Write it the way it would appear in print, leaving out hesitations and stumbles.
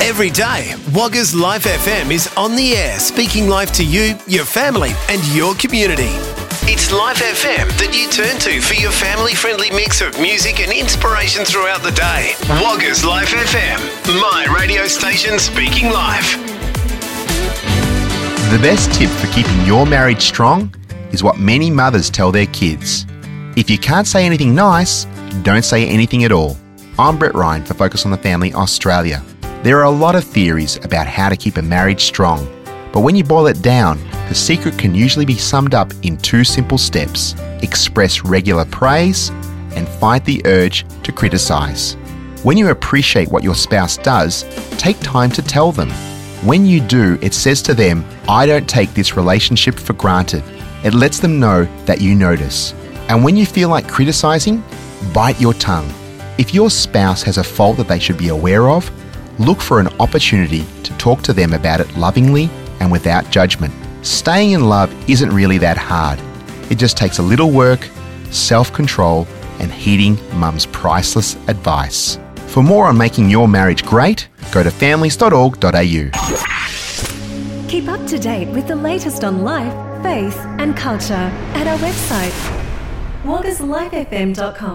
Every day, Wagga's Life FM is on the air, speaking life to you, your family and your community. It's Life FM that you turn to for your family-friendly mix of music and inspiration throughout the day. Wagga's Life FM, my radio station speaking life. The best tip for keeping your marriage strong is what many mothers tell their kids. If you can't say anything nice, don't say anything at all. I'm Brett Ryan for Focus on the Family Australia. There are a lot of theories about how to keep a marriage strong, but when you boil it down, the secret can usually be summed up in 2 simple steps: express regular praise and fight the urge to criticise. When you appreciate what your spouse does, take time to tell them. When you do, it says to them, I don't take this relationship for granted. It lets them know that you notice. And when you feel like criticising, bite your tongue. If your spouse has a fault that they should be aware of, look for an opportunity to talk to them about it lovingly and without judgment. Staying in love isn't really that hard. It just takes a little work, self-control, and heeding Mum's priceless advice. For more on making your marriage great, go to families.org.au. Keep up to date with the latest on life, faith and culture at our website, waggaslifefm.com.